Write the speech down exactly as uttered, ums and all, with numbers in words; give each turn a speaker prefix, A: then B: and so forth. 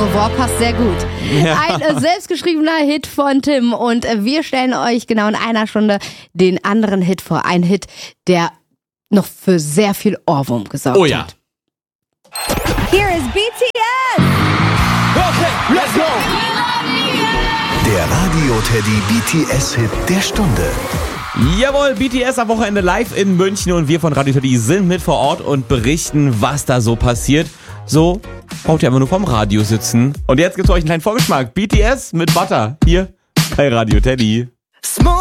A: Revoir passt sehr gut.
B: Ja.
A: Ein äh, selbstgeschriebener Hit von Tim und äh, wir stellen euch genau in einer Stunde den anderen Hit vor. Ein Hit, der noch für sehr viel Ohrwurm gesorgt
B: Oh ja.
A: hat. Here is B T S!
B: Okay, let's go!
C: Der Radio-Teddy B T S-Hit der Stunde.
B: Jawohl, B T S am Wochenende live in München und wir von Radio Teddy sind mit vor Ort und berichten, was da so passiert. So braucht ihr einfach nur vorm Radio sitzen. Und jetzt gibt's euch einen kleinen Vorgeschmack. B T S mit Butter hier bei Radio Teddy.